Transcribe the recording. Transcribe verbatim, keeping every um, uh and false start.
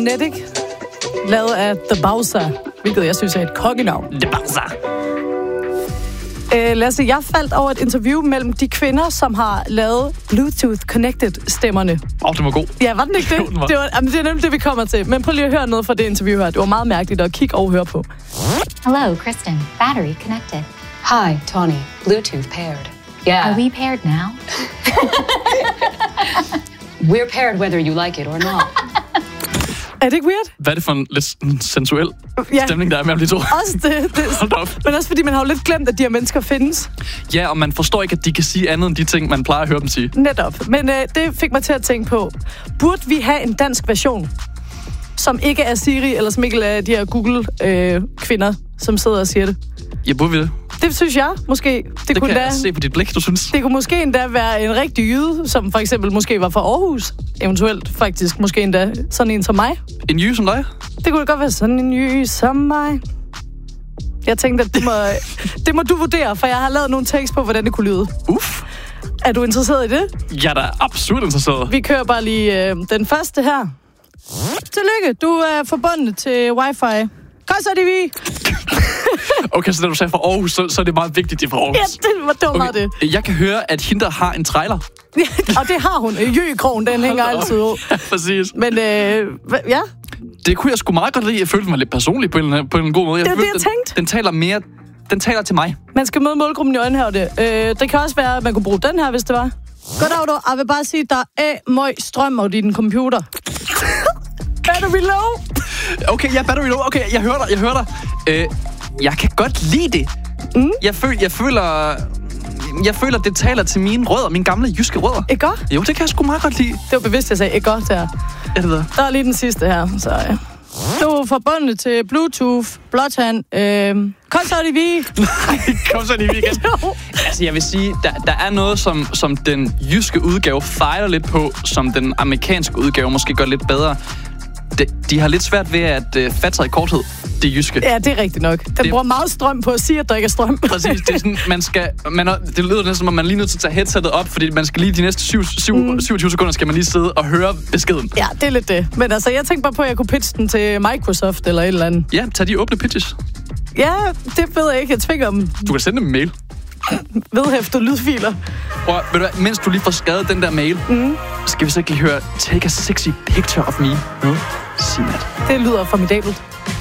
Nettic, lavet af The Bowser, hvilket jeg synes er et kongenavn. The Bowser. Øh, Lasse, jeg faldt over et interview mellem de kvinder, som har lavet Bluetooth-connected-stemmerne. Åh, oh, det var god. Ja, var den ikke det? Det, var, jamen, det er nemlig det, vi kommer til. Men prøv lige at høre noget fra det interview her. Det var meget mærkeligt at kigge og høre på. Hello, Kristen. Battery connected. Hi, Tawny. Bluetooth paired. Yeah. Are we paired now? We're paired whether you like it or not. Er det ikke weird? Hvad er det for en lidt sensuel ja. stemning, der er mellem de to? Også det. det men også fordi man har jo lidt glemt, at de her mennesker findes. Ja, og man forstår ikke, at de kan sige andet end de ting, man plejer at høre dem sige. Netop. Men øh, det fik mig til at tænke på, burde vi have en dansk version, som ikke er Siri, eller som ikke er de her Google-kvinder, øh, som sidder og siger det? Ja, burde vi det? Det synes jeg måske. Det, det kunne kan da, jeg se på dit blik, du synes. Det kunne måske endda være en rigtig jyde, som for eksempel måske var fra Aarhus. Eventuelt faktisk måske endda sådan en som mig. En jyde som dig? Det kunne da godt være sådan en jyde som mig. Jeg tænkte, at det må, det må du vurdere, for jeg har lavet nogle tekst på, hvordan det kunne lyde. Uff. Er du interesseret i det? Jeg er da absolut interesseret. Vi kører bare lige øh, den første her. Tillykke, du er forbundet til wifi. Kom så, det vi. Okay, så da du sagde fra Aarhus, så, så er det meget vigtigt, det er fra Aarhus. Ja, det var, det var okay. meget det. Jeg kan høre, at hende, der har en trailer. Og det har hun. Jøgekrogen, den hænger altid ud. Ja, præcis. Men, øh, ja. Det kunne jeg sgu meget godt lide. Jeg følte mig lidt personlig på en, på en god måde. Jeg det er følte, det, jeg den, tænkte. Den taler mere... Den taler til mig. Man skal møde målgruppen i øjenhævde. Øh, det kan også være, at man kunne bruge den her, hvis det var. Goddag, du. Jeg vil bare sige, at der er møg strøm af din computer. Battery low. Okay, ja, battery low. Okay, jeg hører dig, jeg hører dig. Øh, jeg kan godt lide det. Mm. Jeg, føl, jeg føler... Jeg føler, det taler til mine rødder, mine gamle jyske rødder. Ikke godt? Jo, det kan jeg sgu meget godt lide. Det var bevidst, jeg sagde ikke godt her. Ja, det ved. Der er lige den sidste her, så ja. Du er forbundet til Bluetooth, Blåtand. Øh, kom så, det vi. Kom så, det vi igen. Altså, jeg vil sige, der, der er noget, som, som den jyske udgave fejler lidt på, som den amerikanske udgave måske gør lidt bedre. De, de har lidt svært ved at uh, fatte sig i korthed, det jyske. Ja, det er rigtigt nok. Den det... bruger meget strøm på at sige, at der ikke er strøm. Præcis. Det er sådan, man skal... Man er, det lyder næsten, som om man lige nødt til at tage headsetet op, fordi man skal lige de næste syv, syv, mm. syvogtyve sekunder, skal man lige sidde og høre beskeden. Ja, det er lidt det. Men altså, jeg tænkte bare på, at jeg kunne pitche den til Microsoft eller et eller andet. Ja, tag de åbne pitches. Ja, det ved jeg ikke. Jeg tvinger dem. Du kan sende dem en mail. Vedhæfter lydfiler. Prøv, ved du hvad, mens du lige får skrevet den der mail, mm. skal vi så ikke lige høre Take a sexy picture of me med Sinat. Det lyder formidabelt.